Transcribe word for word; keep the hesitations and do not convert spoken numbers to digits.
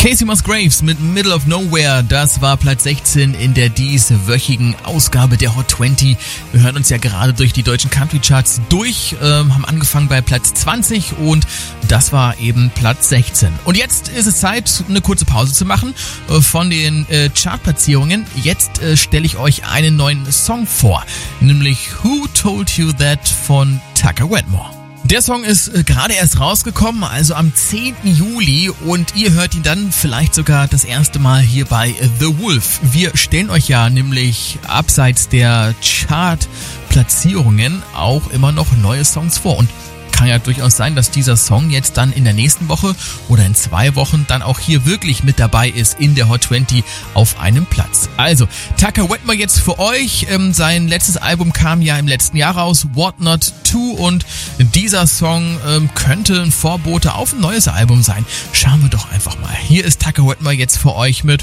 Casey Musgraves mit Middle of Nowhere, das war Platz sechzehn in der dieswöchigen Ausgabe der Hot zwanzig. Wir hören uns ja gerade durch die deutschen Country Charts durch, ähm, haben angefangen bei Platz zwanzig und das war eben Platz sechzehn. Und jetzt ist es Zeit, eine kurze Pause zu machen äh, von den äh, Chartplatzierungen. Jetzt äh, stelle ich euch einen neuen Song vor, nämlich Who Told You That von Tucker Wetmore. Der Song ist äh, gerade erst rausgekommen, also am zehnten Juli, und ihr hört ihn dann vielleicht sogar das erste Mal hier bei The Wolf. Wir stellen euch ja nämlich abseits der Chart-Platzierungen auch immer noch neue Songs vor, und kann ja durchaus sein, dass dieser Song jetzt dann in der nächsten Woche oder in zwei Wochen dann auch hier wirklich mit dabei ist in der Hot zwanzig auf einem Platz. Also, Tucker Wetmore jetzt für euch. Ähm, sein letztes Album kam ja im letzten Jahr raus, What Not To, und dieser Song ähm, könnte ein Vorbote auf ein neues Album sein. Schauen wir doch einfach mal. Hier ist Tucker Wetmore jetzt für euch mit